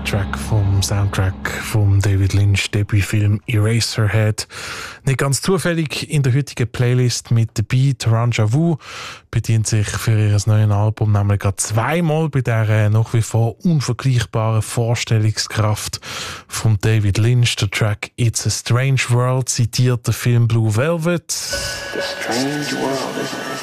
Track vom Soundtrack vom David Lynch Debütfilm Eraserhead. Nicht ganz zufällig in der heutigen Playlist mit dabei. Taranja Wu bedient sich für ihr neues Album nämlich gerade zweimal bei der nach wie vor unvergleichbaren Vorstellungskraft von David Lynch. Der Track It's a Strange World zitiert den Film Blue Velvet. The strange world, isn't it?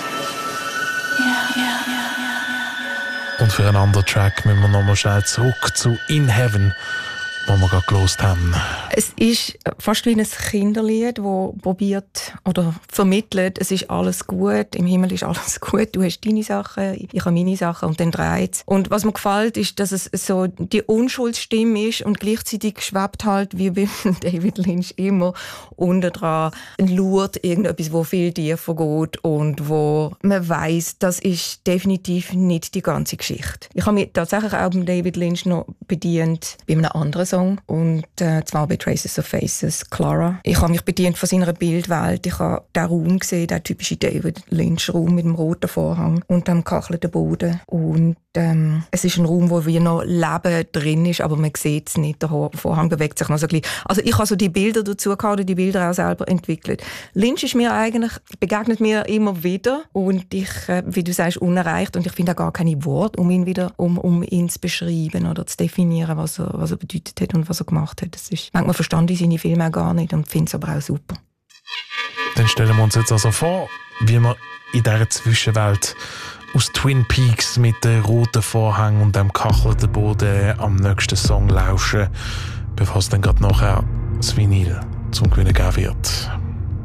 Und für einen anderen Track müssen wir nochmal schnell zurück zu In Heaven, wo wir gerade gehört haben. Es ist fast wie ein Kinderlied, das probiert oder vermittelt, es ist alles gut, im Himmel ist alles gut, du hast deine Sachen, ich habe meine Sachen und dann dreht es. Und was mir gefällt, ist, dass es so die Unschuldsstimme ist und gleichzeitig schwebt halt, wie bei David Lynch immer, unten dran lauert irgendetwas, wo viel tiefer geht und wo man weiss, das ist definitiv nicht die ganze Geschichte. Ich habe mich tatsächlich auch bei David Lynch noch bedient bei einem anderen Song und zwar bei Traces of Faces, Clara. Ich habe mich bedient von seiner Bildwelt. Ich habe den Raum gesehen, den typischen David Lynch-Raum mit dem roten Vorhang und dem gekachelten Boden. Und es ist ein Raum, wo wie noch Leben drin ist, aber man sieht es nicht. Der Vorhang bewegt sich noch so ein bisschen. Also ich habe so die Bilder dazu gehabt, die Bilder auch selber entwickelt. Lynch ist mir eigentlich, begegnet mir immer wieder und ich, wie du sagst, unerreicht und ich finde auch gar keine Worte, um ihn wieder, um ihn zu beschreiben oder zu definieren, was er bedeutet hat und was er gemacht hat. Das ist, manchmal verstand ich seine Filme auch gar nicht und finde es aber auch super. Dann stellen wir uns jetzt also vor, wie wir in dieser Zwischenwelt aus Twin Peaks mit dem roten Vorhang und dem kachelnden Boden am nächsten Song lauschen, bevor es dann gerade nachher das Vinyl zum Gewinnen geben wird.